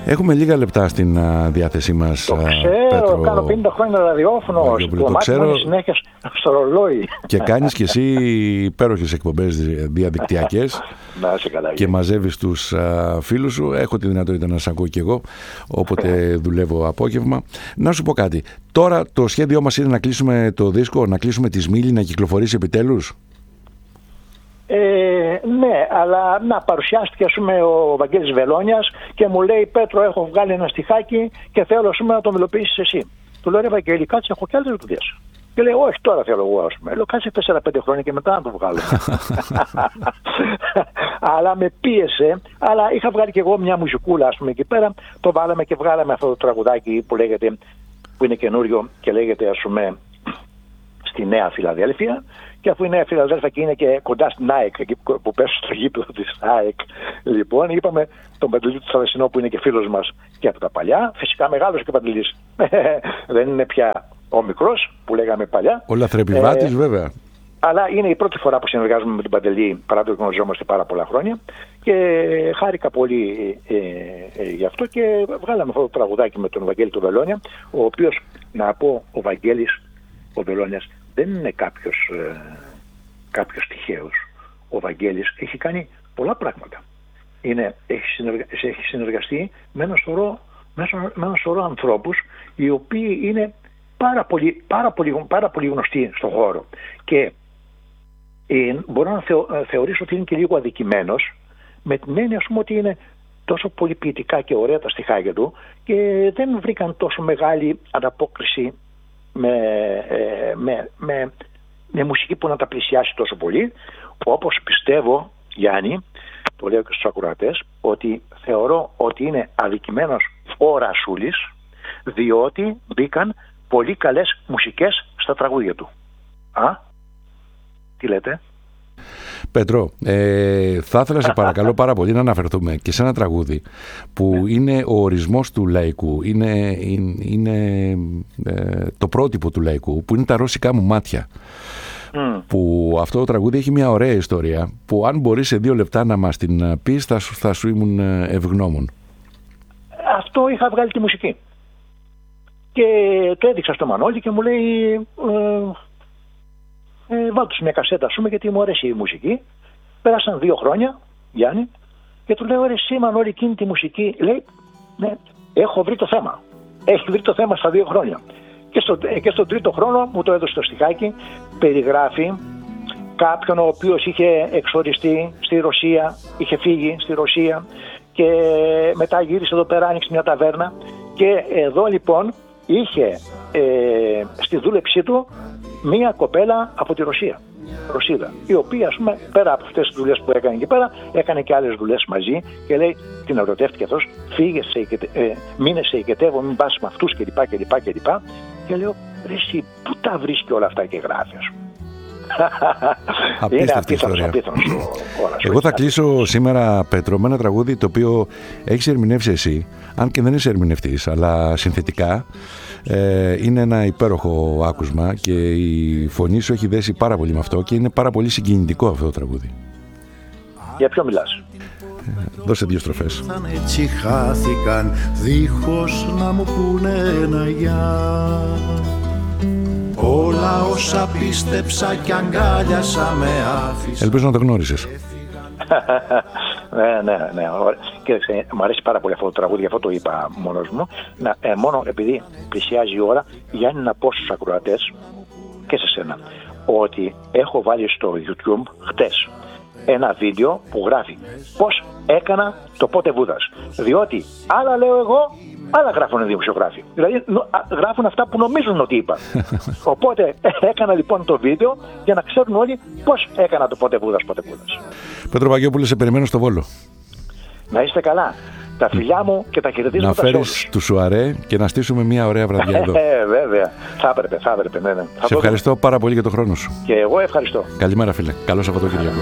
Έχουμε λίγα λεπτά στην διάθεσή μας. Το ξέρω, Πέτρο, κάνω 50 χρόνια ραδιόφωνο. Το ξέρω συνέχεια στο ρολόι. Και κάνεις και εσύ υπέροχες εκπομπές διαδικτυακές και μαζεύεις τους φίλους σου. Έχω τη δυνατότητα να σε ακούω κι εγώ όποτε δουλεύω απόγευμα. Να σου πω κάτι. Τώρα το σχέδιό μας είναι να κλείσουμε το δίσκο, να κλείσουμε τη Σμήλη, να κυκλοφορήσει επιτέλους. Ναι, αλλά να παρουσιάστηκε ο Βαγγέλης Βελόνιας και μου λέει: Πέτρο, έχω βγάλει ένα στιχάκι και θέλω να το μελοποιήσεις εσύ. Του λέω: Ρε Βαγγέλη, κάτσε, έχω κι άλλες δουλειές. Και λέει: Όχι, τώρα θέλω εγώ, ας πούμε. Λέω: Κάτσε 4-5 χρόνια και μετά να το βγάλω. Αλλά με πίεσε, αλλά είχα βγάλει κι εγώ μια μουσικούλα, ας πούμε, εκεί πέρα. Το βάλαμε και βγάλαμε αυτό το τραγουδάκι που είναι καινούριο και λέγεται, ας πούμε, στη Νέα Φιλαδέλφια. Και αφού η Νέα Φιλαδέλφια και είναι και κοντά στην ΑΕΚ, εκεί που πέσω στο γήπεδο της ΑΕΚ, λοιπόν, είπαμε τον Παντελή του Θαλασσινό, που είναι και φίλος μας και από τα παλιά. Φυσικά μεγάλος και Παντελής. Δεν είναι πια ο μικρός που λέγαμε παλιά. Ο Λαθρεπιβάτης, βέβαια. Αλλά είναι η πρώτη φορά που συνεργάζομαι με τον Παντελή, παρά το γνωριζόμαστε πάρα πολλά χρόνια. Και χάρηκα πολύ γι' αυτό και βγάλαμε αυτό το τραγουδάκι με τον Βαγγέλη του Βελόνια, ο οποίος, να πω, ο Βαγγέλης ο Βελόνιας δεν είναι κάποιος τυχαίος. Ο Βαγγέλης έχει κάνει πολλά πράγματα. Έχει συνεργαστεί με ένα σωρό ανθρώπους οι οποίοι είναι πάρα πολύ γνωστοί στον χώρο. Και μπορώ να θεωρήσω ότι είναι και λίγο αδικημένος, με την έννοια, ας πούμε, ότι είναι τόσο πολύ ποιητικά και ωραία τα στιχάκια του και δεν βρήκαν τόσο μεγάλη ανταπόκριση με μουσική που να τα πλησιάσει τόσο πολύ, όπως πιστεύω, Γιάννη, το λέω και στους ακροατές, ότι θεωρώ ότι είναι αδικημένος ο Ρασούλης, διότι μπήκαν πολύ καλές μουσικές στα τραγούδια του. Τι λέτε? Πέτρο, θα ήθελα σε παρακαλώ πάρα πολύ να αναφερθούμε και σε ένα τραγούδι που είναι ο ορισμός του λαϊκού, είναι το πρότυπο του λαϊκού, που είναι τα ρώσικά μου μάτια. Που αυτό το τραγούδι έχει μια ωραία ιστορία που αν μπορείς σε 2 λεπτά να μας την πεις θα σου ήμουν ευγνώμων. Αυτό είχα βγάλει τη μουσική και το έδειξα στο Μανώλη και μου λέει βάλτε μια κασέτα, ας πούμε, γιατί μου αρέσει η μουσική. Πέρασαν 2 χρόνια, Γιάννη, και του λέω: Ρε εσύ Μανώλη, εκείνη τη μουσική. Λέει: Ναι, έχω βρει το θέμα. Έχει βρει το θέμα στα 2 χρόνια. Και στον 3ο χρόνο μου το έδωσε το στιχάκι. Περιγράφει κάποιον ο οποίος είχε εξοριστεί στη Ρωσία, είχε φύγει στη Ρωσία και μετά γύρισε εδώ πέρα, άνοιξε μια ταβέρνα. Και εδώ λοιπόν είχε στη δούλεψή του μία κοπέλα από τη Ρωσίδα, η οποία, ας πούμε, πέρα από αυτές τις δουλειές που έκανε εκεί πέρα, έκανε και άλλες δουλειές μαζί και λέει, την ερωτεύτηκε αυτός: Φύγε, μείνε σε οικετεύω, μην πας με αυτούς κλπ. Και λέω: Ρε εσύ, πού τα βρίσκει όλα αυτά και γράφει, ας πούμε. Είναι απίθανος. Εγώ θα κλείσω σήμερα, Πέτρο, με ένα τραγούδι το οποίο έχεις ερμηνεύσει εσύ, αν και δεν είσαι ερμηνευτής, αλλά συνθετικά. Είναι ένα υπέροχο άκουσμα και η φωνή σου έχει δέσει πάρα πολύ με αυτό και είναι πάρα πολύ συγκινητικό αυτό το τραγούδι. Για ποιο μιλάς? Δώσε 2 στροφές. Έτσι χάθηκαν δίχως να μου πούνε ένα γεια. Όλα όσα πίστεψα κι αγκάλιασα με άφησα. Ελπίζω να το γνώρισες. Ναι. Κοίταξε, μου αρέσει πάρα πολύ αυτό το τραγούδι, γι' αυτό το είπα μόνος μου. Μόνο επειδή πλησιάζει η ώρα, Γιάννη, να πω στους ακροατές και σε σένα ότι έχω βάλει στο YouTube χτες ένα βίντεο που γράφει πώς έκανα το πότε Βούδας. Διότι άλλα λέω εγώ, άλλα γράφουν οι δημοσιογράφοι. Δηλαδή γράφουν αυτά που νομίζουν ότι είπα. Οπότε έκανα λοιπόν το βίντεο για να ξέρουν όλοι πώς έκανα το πότε Βούδας. Πέτρο Παγιόπουλε, σε περιμένω στο Βόλο. Να είστε καλά. Τα φιλιά μου και τα χαιρετίσματα σε όλους. Να φέρεις του Σουαρέ και να στήσουμε μια ωραία βραδιά εδώ. Βέβαια. Θα έπρεπε, ναι. Σε ευχαριστώ πάρα πολύ για τον χρόνο σου. Και εγώ ευχαριστώ. Καλημέρα, φίλε. Καλό Σαββατοκύριακο.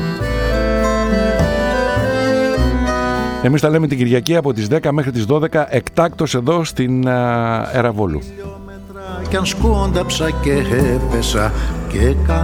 Εμείς τα λέμε την Κυριακή από τις 10 μέχρι τις 12 εκτάκτως εδώ στην Αεραβόλου. Κι αν σκόνταψα και έπεσα και